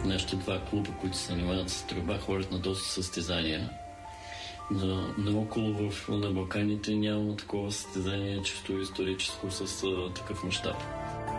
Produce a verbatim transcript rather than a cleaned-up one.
Нашите два клуба, които се занимават с стрелба, ходят на доста състезания. На, наоколо в, на Балканите няма такова състезание чисто историческо с а, такъв мащаб.